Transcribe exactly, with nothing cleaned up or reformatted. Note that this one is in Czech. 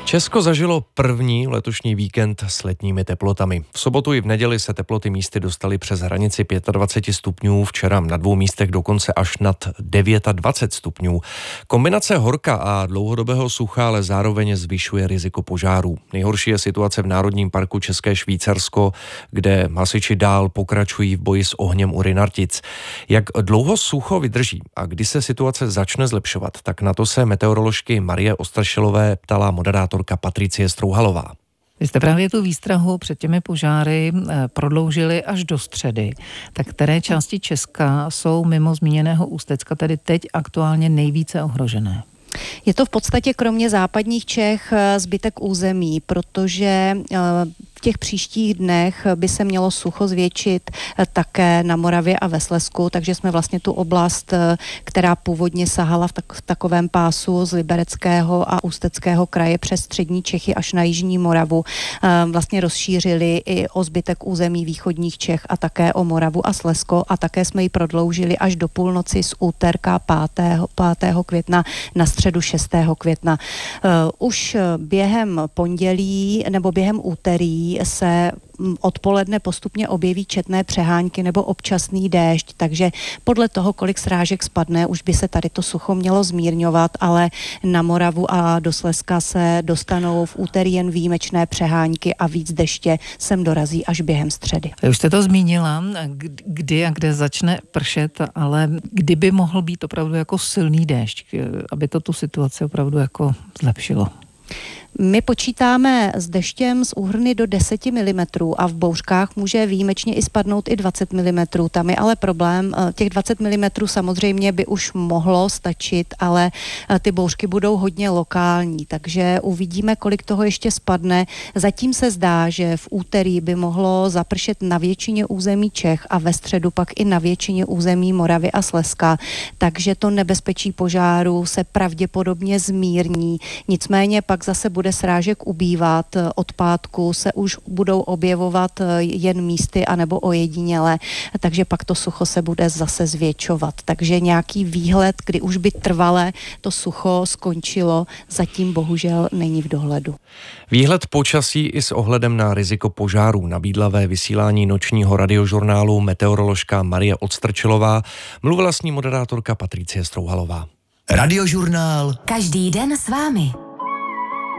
Česko zažilo první letošní víkend s letními teplotami. V sobotu i v neděli se teploty místy dostaly přes hranici dvacet pět stupňů, včera na dvou místech dokonce až nad dvacet devět stupňů. Kombinace horka a dlouhodobého sucha ale zároveň zvyšuje riziko požárů. Nejhorší je situace v Národním parku České Švýcarsko, kde hasiči dál pokračují v boji s ohněm u Rynartic. Jak dlouho sucho vydrží a kdy se situace začne zlepšovat, tak na to se meteoroložky Marie Ostrašilové ptala moderátorka Patricie Strouhalová. Vy jste právě tu výstrahu před těmi požáry prodloužili až do středy. Tak které části Česka jsou mimo zmíněného Ústecka tedy teď aktuálně nejvíce ohrožené? Je to v podstatě kromě západních Čech zbytek území, protože v těch příštích dnech by se mělo sucho zvětšit také na Moravě a ve Slezsku, takže jsme vlastně tu oblast, která původně sahala v, tak, v takovém pásu z Libereckého a Ústeckého kraje přes střední Čechy až na jižní Moravu, vlastně rozšířili i o zbytek území východních Čech a také o Moravu a Slezsko a také jsme ji prodloužili až do půlnoci z úterka pátého května na středu šestého května. Už během pondělí nebo během úterý se odpoledne postupně objeví četné přehánky nebo občasný déšť, takže podle toho, kolik srážek spadne, už by se tady to sucho mělo zmírňovat, ale na Moravu a do Slezska se dostanou v úterý jen výjimečné přehánky a víc deště sem dorazí až během středy. Už jste to zmínila, kdy a kde začne pršet, ale kdyby mohl být opravdu jako silný déšť, aby to tu situaci opravdu jako zlepšilo? My počítáme s deštěm z úhrny do deset milimetrů a v bouřkách může výjimečně i spadnout i dvacet milimetrů. Tam je ale problém, těch dvacet milimetrů samozřejmě by už mohlo stačit, ale ty bouřky budou hodně lokální, takže uvidíme, kolik toho ještě spadne. Zatím se zdá, že v úterý by mohlo zapršet na většině území Čech a ve středu pak i na většině území Moravy a Slezska, takže to nebezpečí požáru se pravděpodobně zmírní. Nicméně pak zase bude srážek ubývat, od pátku se už budou objevovat jen místy anebo ojediněle, takže pak to sucho se bude zase zvětšovat. Takže nějaký výhled, kdy už by trvale to sucho skončilo, zatím bohužel není v dohledu. Výhled počasí i s ohledem na riziko požárů nabídla ve vysílání nočního radiožurnálu meteoroložka Marie Ostrčilová, mluvila s ní moderátorka Patricie Strouhalová. Radiožurnál. Každý den s vámi.